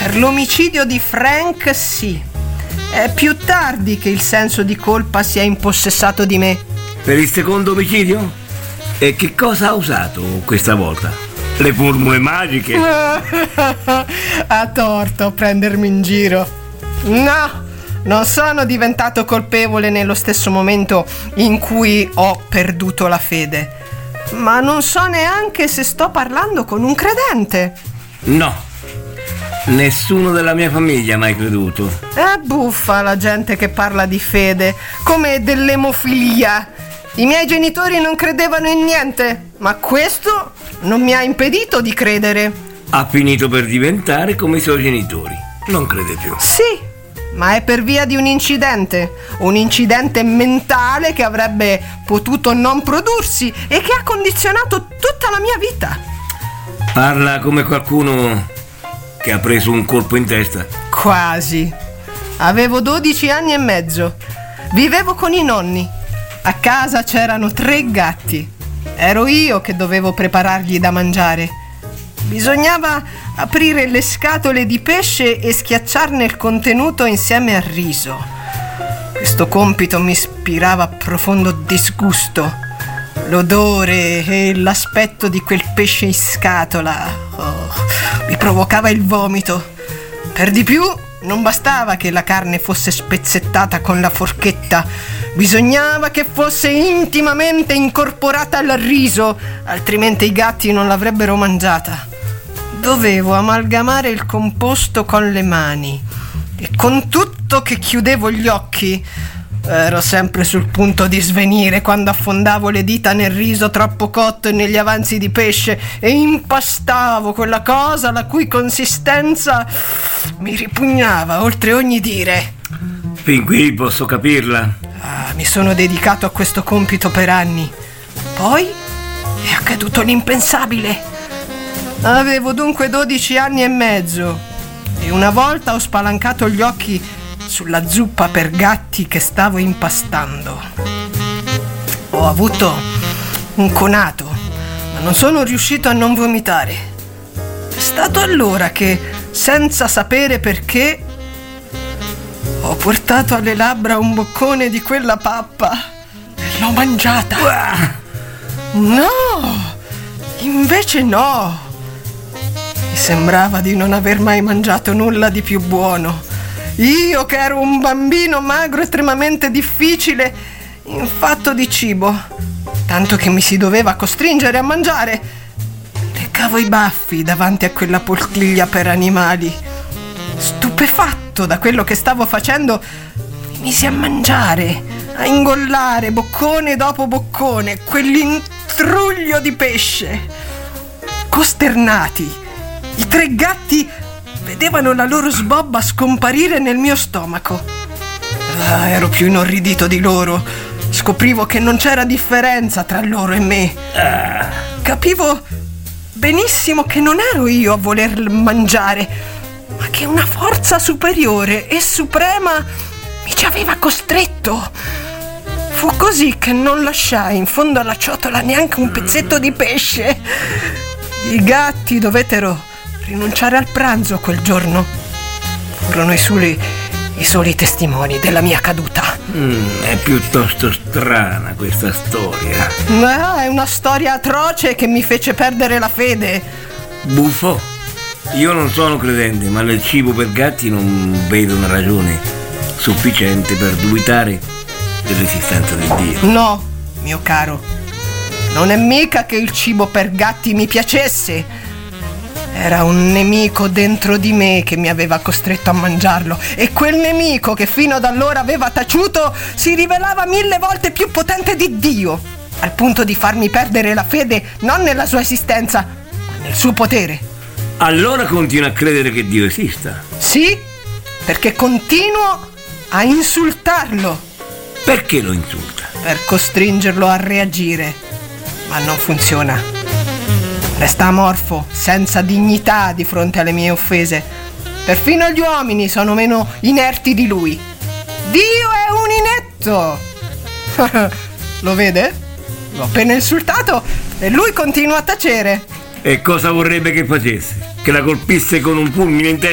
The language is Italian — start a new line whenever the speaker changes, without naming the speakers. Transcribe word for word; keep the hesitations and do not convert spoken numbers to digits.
Per l'omicidio di Frank sì. È più tardi che il senso di colpa si è impossessato di me.
Per il secondo omicidio? E che cosa ha usato questa volta? Le formule magiche?
Ha torto prendermi in giro. No, non sono diventato colpevole nello stesso momento in cui ho perduto la fede. Ma non so neanche se sto parlando con un credente.
No. Nessuno della mia famiglia ha mai creduto.
È buffa la gente che parla di fede, come dell'emofilia. I miei genitori non credevano in niente, ma questo non mi ha impedito di credere.
Ha finito per diventare come i suoi genitori. Non crede più.
Sì, ma è per via di un incidente. Un incidente mentale che avrebbe potuto non prodursi e che ha condizionato tutta la mia vita.
Parla come qualcuno che ha preso un colpo in testa.
Quasi. Avevo dodici anni e mezzo. Vivevo con i nonni. A casa c'erano tre gatti. Ero io che dovevo preparargli da mangiare. Bisognava aprire le scatole di pesce e schiacciarne il contenuto insieme al riso. Questo compito mi ispirava profondo disgusto. L'odore e l'aspetto di quel pesce in scatola oh, mi provocava il vomito. Per di più, non bastava che la carne fosse spezzettata con la forchetta, bisognava che fosse intimamente incorporata al riso, altrimenti i gatti non l'avrebbero mangiata. Dovevo amalgamare il composto con le mani e con tutto che chiudevo gli occhi. Ero sempre sul punto di svenire quando affondavo le dita nel riso troppo cotto e negli avanzi di pesce e impastavo quella cosa la cui consistenza mi ripugnava oltre ogni dire.
Fin qui posso capirla.
Ah, mi sono dedicato a questo compito per anni. Poi è accaduto l'impensabile. Avevo dunque dodici anni e mezzo e una volta ho spalancato gli occhi sulla zuppa per gatti che stavo impastando. Ho avuto un conato, ma non sono riuscito a non vomitare. È stato allora che, senza sapere perché, ho portato alle labbra un boccone di quella pappa e l'ho mangiata. No, invece no. Mi sembrava di non aver mai mangiato nulla di più buono. Io che ero un bambino magro estremamente difficile in fatto di cibo, tanto che mi si doveva costringere a mangiare. Leccavo i baffi davanti a quella poltiglia per animali. Stupefatto da quello che stavo facendo, mi misi a mangiare, a ingollare boccone dopo boccone quell'intruglio di pesce. Costernati, i tre gatti vedevano la loro sbobba scomparire nel mio stomaco. Ah, ero più inorridito di loro. Scoprivo che non c'era differenza tra loro e me. Ah. Capivo benissimo che non ero io a voler mangiare, ma che una forza superiore e suprema mi ci aveva costretto. Fu così che non lasciai in fondo alla ciotola neanche un pezzetto di pesce. I gatti dovettero rinunciare al pranzo quel giorno. Furono i soli, i soli testimoni della mia caduta.
Mm, è piuttosto strana questa storia.
Ma è una storia atroce che mi fece perdere la fede.
Buffo, io non sono credente, ma nel cibo per gatti non vedo una ragione sufficiente per dubitare dell'esistenza del Dio.
No, mio caro, non è mica che il cibo per gatti mi piacesse. Era un nemico dentro di me che mi aveva costretto a mangiarlo, e quel nemico che fino ad allora aveva taciuto si rivelava mille volte più potente di Dio, al punto di farmi perdere la fede non nella sua esistenza, ma nel suo potere.
Allora continua a credere che Dio esista?
Sì, perché continuo a insultarlo.
Perché lo insulta?
Per costringerlo a reagire, ma non funziona. Resta amorfo, senza dignità di fronte alle mie offese. Perfino gli uomini sono meno inerti di lui. Dio è un inetto! Lo vede? L'ho appena insultato e lui continua a tacere.
E cosa vorrebbe che facesse? Che la colpisse con un fulmine in testa?